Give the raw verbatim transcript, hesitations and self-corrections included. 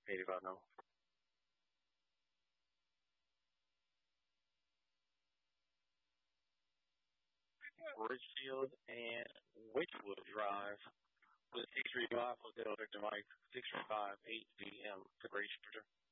eighty-five no. Ridgefield and Witchwood Drive. The six three five Hotel Victor Mike, six three five eight V M. The Great Shooter.